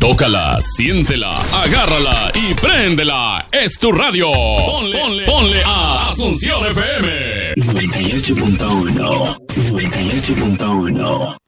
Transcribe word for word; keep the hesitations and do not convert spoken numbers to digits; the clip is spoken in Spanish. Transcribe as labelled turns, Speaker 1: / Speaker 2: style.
Speaker 1: Tócala, siéntela, agárrala y préndela. Es tu radio. Ponle, ponle, ponle a Asunción F M.
Speaker 2: noventa y ocho punto uno. noventa y ocho punto uno.